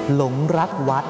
หลงรักวัด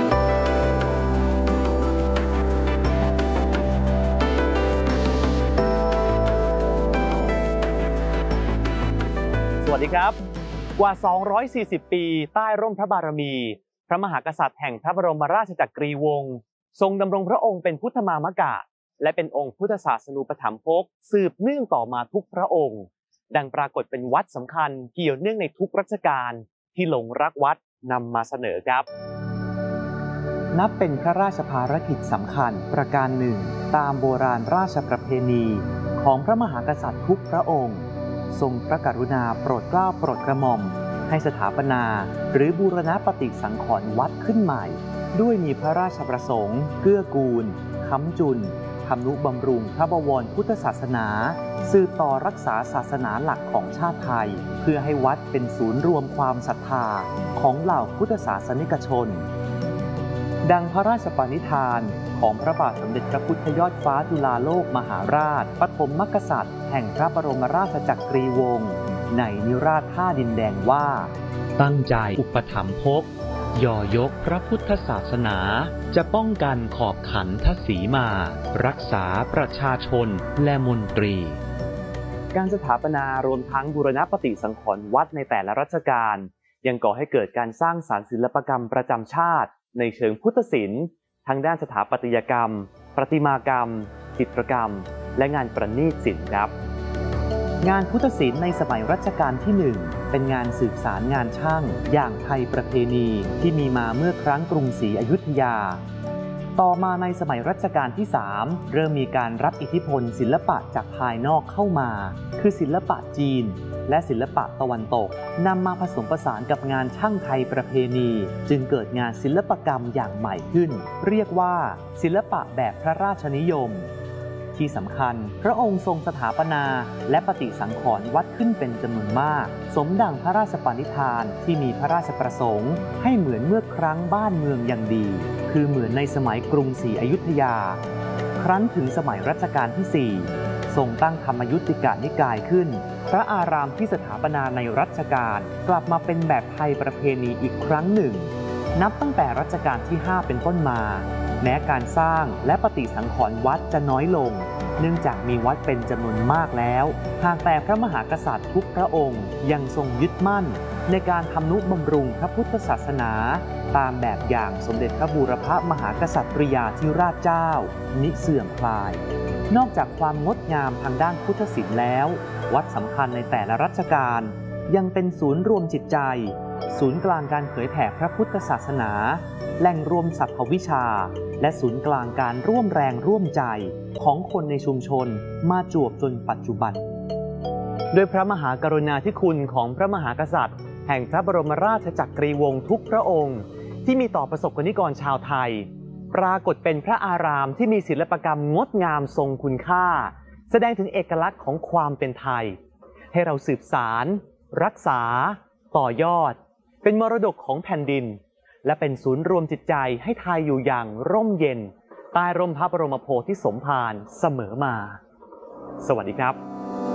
สวัสดีครับกว่า240ปีใต้ร่มพระบารมีพระมหากษัตริย์แห่งพระบรมราชจักรีวงศ์ทรงดำรงพระองค์เป็นพุทธมามกะและเป็นองค์พุทธศาสนูปถัมภกสืบเนื่องต่อมาทุกพระองค์ดังปรากฏเป็นวัดสำคัญเกี่ยวเนื่องในทุกรัชกาลที่หลงรักวัดนำมาเสนอครับนับเป็นพระราชภารกิจสำคัญประการหนึ่งตามโบราณราชประเพณีของพระมหากษัตริย์ทุกพระองค์ทรงพระกรุณาโปรดเกล้าโปรดกระหม่อมให้สถาปนาหรือบูรณปฏิสังขรณ์วัดขึ้นใหม่ด้วยมีพระราชประสงค์เกื้อกูลค้ำจุนทำนุบำรุงพระบวรพุทธศาสนาสืบต่อรักษาศาสนาหลักของชาติไทยเพื่อให้วัดเป็นศูนย์รวมความศรัทธาของเหล่าพุทธศาสนิกชนดังพระราชปณิธานของพระบาทสมเด็จพระพุทธยอดฟ้าจุฬาโลกมหาราชปฐมกษัตริย์แห่งพระบรมราชจักรีวงศ์ในนิราศท่าดินแดงว่าตั้งใจอุปถัมภกย่อยกพระพุทธศาสนาจะป้องกันขอบขันทศีมารักษาประชาชนและมนตรีการสถาปนารวมทั้งบูรณปฏิสังขรณ์วัดในแต่ละรัชกาลยังก่อให้เกิดการสร้างสรรค์ศิลปกรรมประจำชาติในเชิงพุทธศิลป์ทั้งด้านสถาปัตยกรรมประติมากรรมจิตรกรรมและงานประณีตศิลป์ครับงานพุทธศิลป์ในสมัยรัชกาลที่1เป็นงานสืบสารงานช่างอย่างไทยประเพณีที่มีมาเมื่อครั้งกรุงศรีอยุธยาต่อมาในสมัยรัชกาลที่3เริ่มมีการรับอิทธิพลศิลปะจากภายนอกเข้ามาคือศิลปะจีนและศิลปะตะวันตกนำมาผสมผสานกับงานช่างไทยประเพณีจึงเกิดงานศิลปกรรมอย่างใหม่ขึ้นเรียกว่าศิลปะแบบพระราชนิยมที่สำคัญพระองค์ทรงสถาปนาและปฏิสังขรณ์วัดขึ้นเป็นจำนวนมากสมดังพระราชปณิธานที่มีพระราชประสงค์ให้เหมือนเมื่อครั้งบ้านเมืองยังดีคือเหมือนในสมัยกรุงศรีอยุธยาครั้นถึงสมัยรัชกาลที่4ทรงตั้งธรรมยุติกนิกายขึ้นพระอารามที่สถาปนาในรัชกาลกลับมาเป็นแบบไทยประเพณีอีกครั้งหนึ่งนับตั้งแต่รัชกาลที่5เป็นต้นมาแม้การสร้างและปฏิสังขรณ์วัดจะน้อยลงเนื่องจากมีวัดเป็นจำนวนมากแล้วหากแต่พระมหากษัตริย์ทุกพระองค์ยังทรงยึดมั่นในการทำนุบำรุงพระพุทธศาสนาตามแบบอย่างสมเด็จพระบูรพมหากษัตริยาธิราชเจ้ามิเสื่อมคลายนอกจากความงดงามทางด้านพุทธศิลป์แล้ววัดสำคัญในแต่ละรัชกาลยังเป็นศูนย์รวมจิตใจศูนย์กลางการเผยแผ่พระพุทธศาสนาแหล่งรวมสรรพวิชาและศูนย์กลางการร่วมแรงร่วมใจของคนในชุมชนมาจวบจนปัจจุบันด้วยพระมหากรุณาธิคุณของพระมหากษัตริย์แห่งพระบรมราชจักรีวงศ์ทุกพระองค์ที่มีต่อประสบกนิกรชาวไทยปรากฏเป็นพระอารามที่มีศิลปกรรมงดงามทรงคุณค่าแสดงถึงเอกลักษณ์ของความเป็นไทยให้เราสืบสารรักษาต่อยอดเป็นมรดกของแผ่นดินและเป็นศูนย์รวมจิตใจให้ไทยอยู่อย่างร่มเย็นใต้ร่มพระบรมโพธิสมภารเสมอมาสวัสดีครับ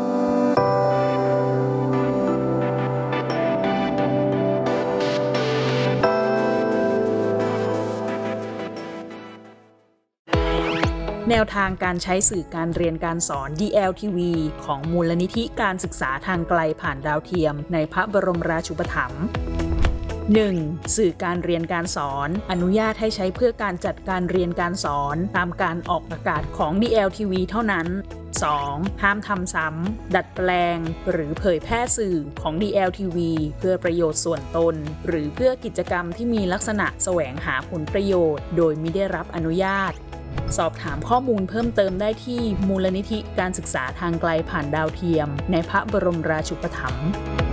แนวทางการใช้สื่อการเรียนการสอน DLTV ของมูลนิธิการศึกษาทางไกลผ่านดาวเทียมในพระบรมราชูปถัมภ์ 1. สื่อการเรียนการสอนอนุญาตให้ใช้เพื่อการจัดการเรียนการสอนตามการออกอากาศของ DLTV เท่านั้น 2. ห้ามทำซ้ำดัดแปลงหรือเผยแพร่สื่อของ DLTV เพื่อประโยชน์ส่วนตนหรือเพื่อกิจกรรมที่มีลักษณะแสวงหาผลประโยชน์โดยมิได้รับอนุญาตสอบถามข้อมูลเพิ่มเติมได้ที่มูลนิธิการศึกษาทางไกลผ่านดาวเทียมในพระบรมราชูปถัมภ์